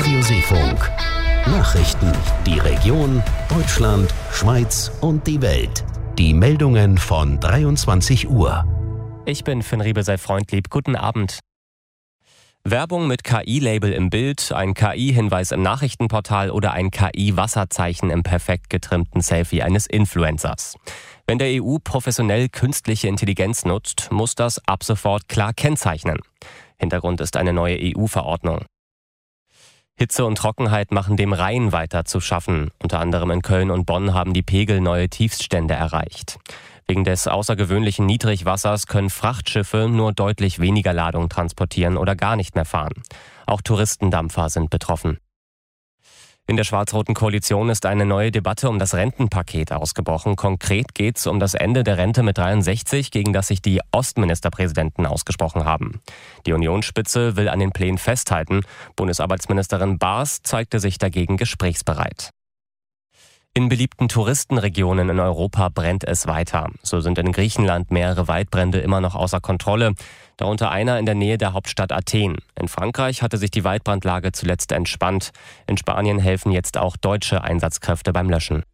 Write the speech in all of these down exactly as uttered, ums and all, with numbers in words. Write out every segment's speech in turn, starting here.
Radio Seefunk. Nachrichten, die Region, Deutschland, Schweiz und die Welt. Die Meldungen von dreiundzwanzig Uhr. Ich bin Finn Riebe, sei freundlieb. Guten Abend. Werbung mit K I-Label im Bild, ein K I-Hinweis im Nachrichtenportal oder ein K I-Wasserzeichen im perfekt getrimmten Selfie eines Influencers. Wenn der E U professionell künstliche Intelligenz nutzt, muss das ab sofort klar kennzeichnen. Hintergrund ist eine neue E U-Verordnung. Hitze und Trockenheit machen dem Rhein weiter zu schaffen. Unter anderem in Köln und Bonn haben die Pegel neue Tiefststände erreicht. Wegen des außergewöhnlichen Niedrigwassers können Frachtschiffe nur deutlich weniger Ladung transportieren oder gar nicht mehr fahren. Auch Touristendampfer sind betroffen. In der schwarz-roten Koalition ist eine neue Debatte um das Rentenpaket ausgebrochen. Konkret geht es um das Ende der Rente mit dreiundsechzig, gegen das sich die Ostministerpräsidenten ausgesprochen haben. Die Unionsspitze will an den Plänen festhalten. Bundesarbeitsministerin Baas zeigte sich dagegen gesprächsbereit. In beliebten Touristenregionen in Europa brennt es weiter. So sind in Griechenland mehrere Waldbrände immer noch außer Kontrolle, darunter einer in der Nähe der Hauptstadt Athen. In Frankreich hatte sich die Waldbrandlage zuletzt entspannt. In Spanien helfen jetzt auch deutsche Einsatzkräfte beim Löschen.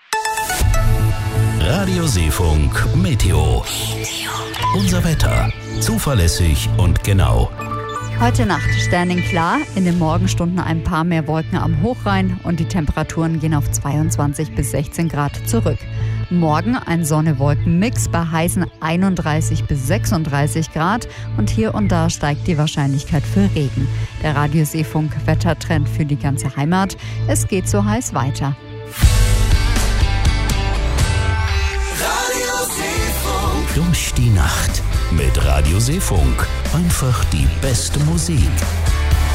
Radio Seefunk Meteo. Unser Wetter. Zuverlässig und genau. Heute Nacht sternenklar, in den Morgenstunden ein paar mehr Wolken am Hochrhein und die Temperaturen gehen auf zweiundzwanzig bis sechzehn Grad zurück. Morgen ein Sonne-Wolken-Mix bei heißen einunddreißig bis sechsunddreißig Grad und hier und da steigt die Wahrscheinlichkeit für Regen. Der Radio Seefunk Wettertrend für die ganze Heimat. Es geht so heiß weiter. Radio Seefunk. Durch die Nacht mit Radio Seefunk. Einfach die beste Musik.